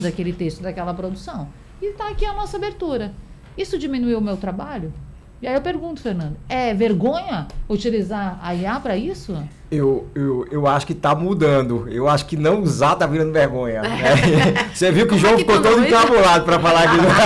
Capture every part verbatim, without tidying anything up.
daquele texto, daquela produção. E está aqui a nossa abertura. Isso diminuiu o meu trabalho? E aí eu pergunto, Fernando, é vergonha utilizar a I A para isso? Eu, eu, eu acho que está mudando. Eu acho que não usar está virando vergonha. Né? Você viu que o João ficou todo encabulado para falar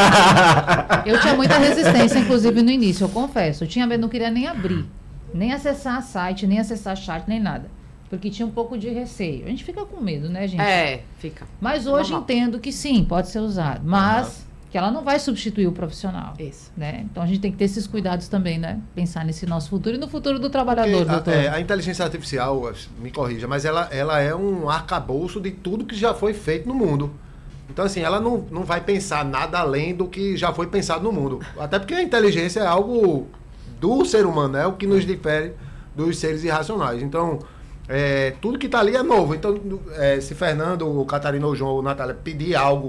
aqui. Eu tinha muita resistência, inclusive, no início, eu confesso. Eu tinha medo, não queria nem abrir, nem acessar site, nem acessar chat, nem nada. Porque tinha um pouco de receio. A gente fica com medo, né, gente? É, fica. Mas hoje Normal. Entendo que sim, pode ser usado. Mas... Uhum. Que ela não vai substituir o profissional. Isso. Né? Então a gente tem que ter esses cuidados também, né? Pensar nesse nosso futuro e no futuro do trabalhador, Porque doutor. A, é, a inteligência artificial, me corrija, mas ela, ela é um arcabouço de tudo que já foi feito no mundo. Então, assim, ela não, não vai pensar nada além do que já foi pensado no mundo. Até porque a inteligência é algo do ser humano, é o que nos difere dos seres irracionais. Então, é, tudo que está ali é novo. Então, é, se Fernando, o Catarina, o João ou Natália pedir algo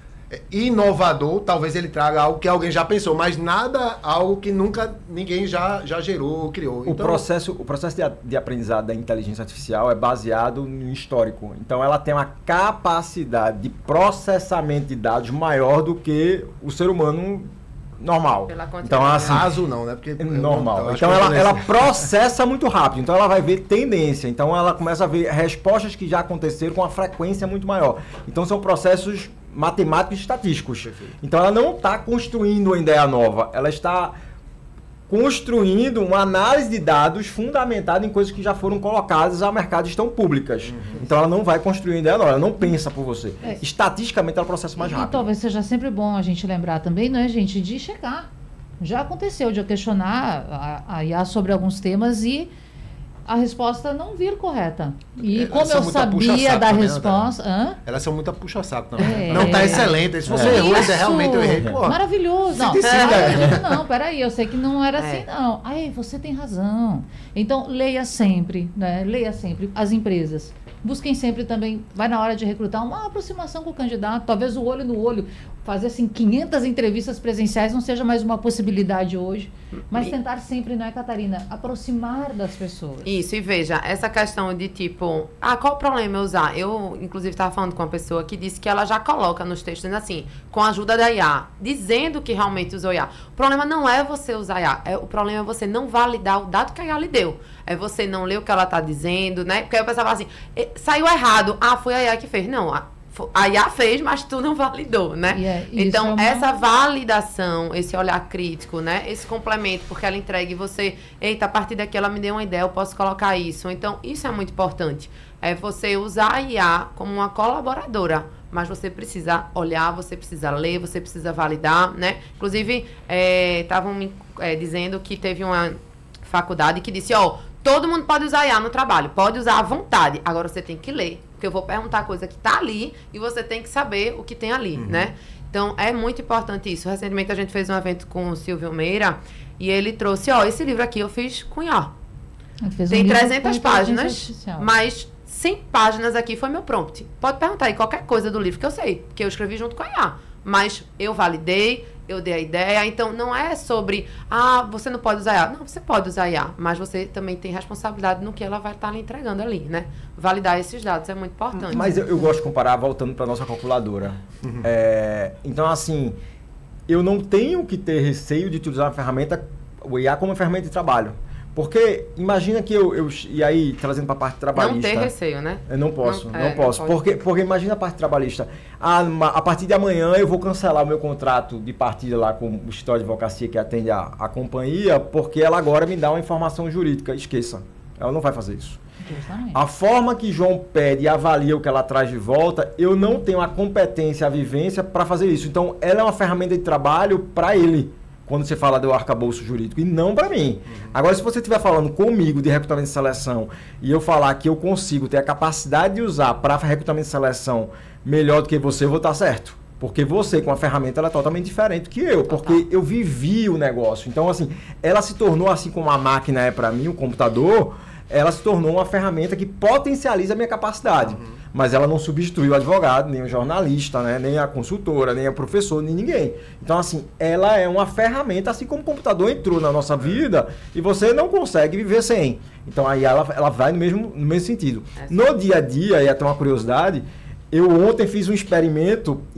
inovador, talvez ele traga algo que alguém já pensou, mas nada algo que nunca ninguém já, já gerou ou criou. O, então, processo, o processo de, de aprendizado da inteligência artificial é baseado no histórico. Então ela tem uma capacidade de processamento de dados maior do que o ser humano normal. Então, assim, raso não, né? Porque normal. Não, então ela, ela processa muito rápido. Então ela vai ver tendência. Então ela começa a ver respostas que já aconteceram com uma frequência muito maior. Então são processos matemáticos e estatísticos. Perfeito. Então ela não está construindo uma ideia nova, ela está construindo uma análise de dados fundamentada em coisas que já foram colocadas ao mercado e estão públicas. Uhum. Então ela não vai construir uma ideia nova, ela não pensa por você. É. Estatisticamente ela processa mais rápido. E talvez seja sempre bom a gente lembrar também, né, gente, de checar. Já aconteceu de eu questionar a, a I A sobre alguns temas e a resposta não vir correta. E Elas como eu sabia da também, resposta... Né? Elas são muito puxa-saco também. É. Não está excelente. Se você é. errou, é realmente eu errei. Pô, maravilhoso. Não, é. não, peraí, eu sei que não era é. assim, não. Aí, você tem razão. Então, leia sempre, né? Leia sempre. As empresas. Busquem sempre também, vai na hora de recrutar, uma aproximação com o candidato, talvez o olho no olho, fazer assim quinhentas entrevistas presenciais não seja mais uma possibilidade hoje, mas e... tentar sempre, não é, Catarina, aproximar das pessoas. Isso, e veja, essa questão de tipo, ah, qual o problema eu usar? Eu, inclusive, estava falando com uma pessoa que disse que ela já coloca nos textos, assim, com a ajuda da I A, dizendo que realmente usou I A. O problema não é você usar I A, é, o problema é você não validar o dado que a I A lhe deu. É você não ler o que ela está dizendo, né? Porque aí eu pensava assim, saiu errado. Ah, foi a I A que fez. Não, a, a I A fez, mas tu não validou, né? Yeah, então, é uma... essa validação, esse olhar crítico, né? Esse complemento, porque ela entrega e você... Eita, a partir daqui ela me deu uma ideia, eu posso colocar isso. Então, isso é muito importante. É você usar a I A como uma colaboradora. Mas você precisa olhar, você precisa ler, você precisa validar, né? Inclusive, estavam é, me é, dizendo que teve uma faculdade que disse, ó... Todo mundo pode usar I A no trabalho, pode usar à vontade. Agora você tem que ler, porque eu vou perguntar coisa que está ali e você tem que saber o que tem ali, uhum. né? Então, é muito importante isso. Recentemente a gente fez um evento com o Silvio Meira e ele trouxe, ó, esse livro aqui eu fiz com I A. Tem um trezentas páginas, mas cem páginas aqui foi meu prompt. Pode perguntar aí qualquer coisa do livro que eu sei, porque eu escrevi junto com a I A. Mas eu validei, eu dei a ideia, então não é sobre, ah, você não pode usar I A. Não, você pode usar I A, mas você também tem responsabilidade no que ela vai estar lhe entregando ali, né? Validar esses dados é muito importante. Mas eu, eu gosto de comparar, voltando para a nossa calculadora. Uhum. É, então, assim, eu não tenho que ter receio de utilizar uma ferramenta, o I A como uma ferramenta de trabalho. Porque imagina que eu, eu... E aí, trazendo para a parte trabalhista... Não ter receio, né? Eu não posso, não, não, não é, posso. Não porque, porque imagina a parte trabalhista. Ah, a partir de amanhã eu vou cancelar o meu contrato de partida lá com o escritório de advocacia que atende a, a companhia, porque ela agora me dá uma informação jurídica. Esqueça. Ela não vai fazer isso. Justamente. A forma que João pede e avalia o que ela traz de volta, eu não tenho a competência, a vivência para fazer isso. Então, ela é uma ferramenta de trabalho para ele. Quando você fala do arcabouço jurídico, e não para mim. Uhum. Agora, se você estiver falando comigo de recrutamento e seleção, e eu falar que eu consigo ter a capacidade de usar para recrutamento e seleção melhor do que você, eu vou estar certo. Porque você, com a ferramenta, ela é totalmente diferente do que eu. Porque eu vivi o negócio. Então, assim, ela se tornou, assim como a máquina é para mim, o computador, ela se tornou uma ferramenta que potencializa a minha capacidade. Uhum. Mas ela não substitui o advogado, nem o jornalista, né? Nem a consultora, nem a professora, nem ninguém. Então, assim, ela é uma ferramenta, assim como o computador entrou na nossa vida e você não consegue viver sem. Então, aí ela, ela vai no mesmo, no mesmo sentido. No dia a dia, e até uma curiosidade, Eu ontem fiz um experimento